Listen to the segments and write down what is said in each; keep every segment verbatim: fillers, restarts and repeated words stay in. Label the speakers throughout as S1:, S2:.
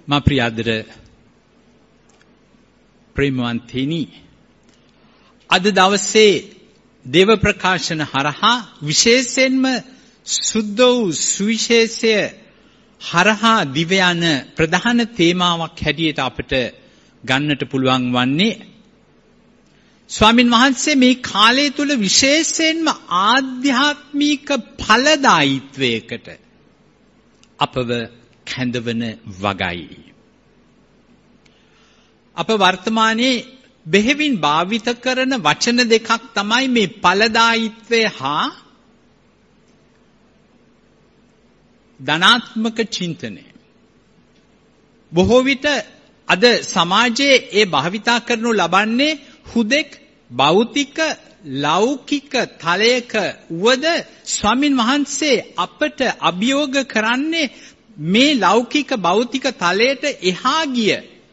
S1: මා ප්‍රියාදර ප්‍රේමවන්තේනි, අද දවසේ දේව ප්‍රකාශන හරහා විශේෂයෙන්ම සුද්ධ වූ සුවිශේෂය හරහා දිව යන ප්‍රධාන තේමාවක් හැටියට අපට ගන්නට පුළුවන් වන්නේ ස්වාමින් වහන්සේ මේ කාලය තුල විශේෂයෙන්ම ආධ්‍යාත්මික ඵලදායීත්වයකට අපව කැඳවන වගයි. අප වර්තමානයේ බෙහෙවින් භාවිත කරන වචන දෙකක් තමයි මේ ඵලදායීත්වය හා ධනාත්මක චින්තනය. බොහෝ විට අද සමාජයේ ඒ භාවිතා කරනු ලබන්නේ හුදෙක් භෞතික ලෞකික තලයක වද ස්වාමින් වහන්සේ අපට අභියෝග කරන්නේ මේ ලෞකික භෞතික තලයට එහා ගිය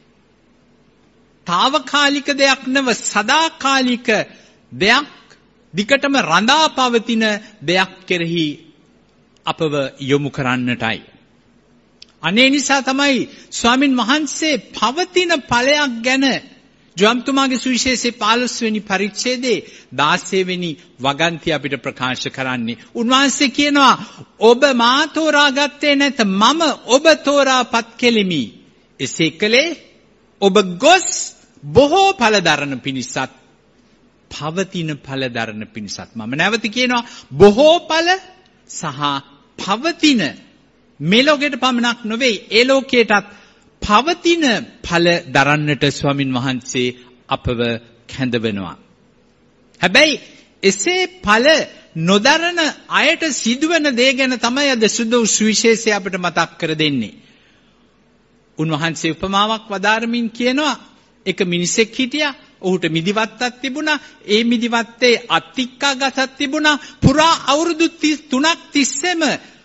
S1: తాවකාලික දෙයක් නව සදාකාලික දෙයක්, දිකටම රඳා පවතින දෙයක් කෙරෙහි අපව යොමු කරන්නටයි. අනේ නිසා තමයි ස්වාමින් වහන්සේ පවතින ඵලයක් ගැන ජොම්තුමාගේ සුවිශේෂයේ පහළොස් වෙනි පරිච්ඡේදයේ දාසය වෙනි වගන්තිය අපිට ප්‍රකාශ කරන්නේ. උන්වහන්සේ කියනවා, ඔබ මා තෝරාගත්තේ නැත, මම ඔබ තෝරාපත් කෙලිමි. එසේ කලේ ඔබ ගොස් බොහෝ ඵල දරන පිණිසත් පවතින ඵල දරන පිණිසත්. මම නැවත කියනවා, බොහෝ ඵල සහ පවතින, මෙලොවට පමණක් නොවේ ඒ ලෝකයටත් පවතින ඵල දරන්නට ස්වාමින් වහන්සේ අපව කැඳවනවා. හැබැයි එසේ ඵල නොදරන අයට සිදුවන දේ ගැන තමයි අද සුදු සුවිශේෂය අපට මතක් කර දෙන්නේ. උන්වහන්සේ උපමාවක් වදාරමින් කියනවා, එක මිනිසෙක් හිටියා, ඔහුට මිදිවත්තක් තිබුණා. ඒ මිදිවත්තේ අත්තික්කා ගසක් තිබුණා. පුරා අවුරුදු තුනක් තිස්සේම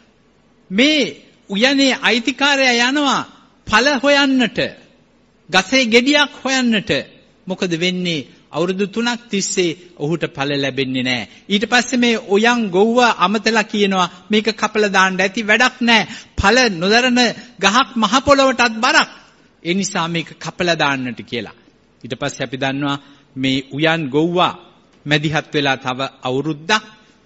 S1: මේ උයනේ අයිතිකාරයා යනවා ඵල හොයන්නට, ගසේ ගෙඩියක් හොයන්නට. මොකද වෙන්නේ? අවුරුදු තුනක් තිස්සේ ඔහුට ඵල ලැබෙන්නේ නැහැ. ඊට පස්සේ මේ ඔයන් ගොව්ව අමතලා කියනවා, මේක කපලා දාන්න ඇති, වැඩක් නැහැ. ඵල නොදරන ගහක් මහ පොළොවටත් බරක්. ඒ නිසා මේක කපලා දාන්නට කියලා. ඊට පස්සේ අපි දන්නවා මේ උයන් ගොව්වා මැදිහත් වෙලා තව අවුරුද්දක්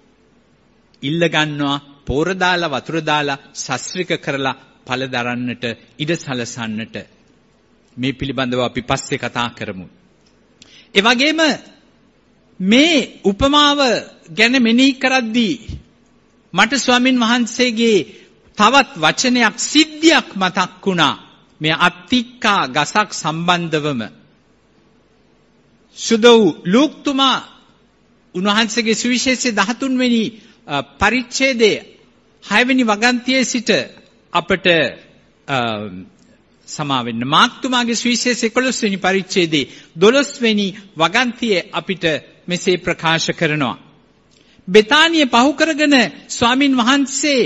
S1: ඉල්ල ගන්නවා, පෝර දාලා වතුර දාලා ශස්ත්‍රික කරලා ඵල දරන්නට ඉඩ සලසන්නට. මේ පිළිබඳව අපි පස්සේ කතා කරමු. ඒ වගේම මේ උපමාව ගැන මෙනෙහි කරද්දී මට ස්වාමින් වහන්සේගේ තවත් වචනයක්, සිද්ධියක් මතක් වුණා. මේ අත්තික්කා ගසක් සම්බන්ධවම සුදු ලූක්තුමා උන්වහන්සේගේ සුවිශේෂයේ දහතුන් වෙනි පරිච්ඡේදයේ හය වෙනි වගන්තියේ සිට අපට සමාවෙන්න. මාර්ක්තුමාගේ සුවිශේෂයේ එකොළොස් වෙනි පරිච්ඡේදයේ දොළොස් වෙනි වගන්තියේ අපිට මෙසේ ප්‍රකාශ කරනවා. බෙතානිය පහු කරගෙන ස්වාමින් වහන්සේ